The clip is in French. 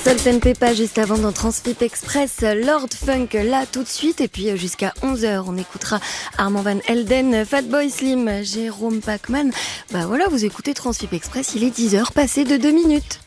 Salt and Peppa juste avant dans Transfip Express, Lord Funk là tout de suite et puis jusqu'à 11h on écoutera Armand Van Helden, Fatboy Slim, Jérôme Pacman. Bah voilà, vous écoutez Transfip Express, il est 10h passé de 2 minutes.